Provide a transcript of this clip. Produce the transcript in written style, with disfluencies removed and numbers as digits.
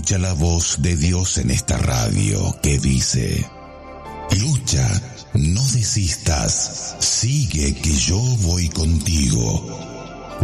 escucha la voz de Dios en esta radio que dice: lucha, no desistas, sigue que yo voy contigo.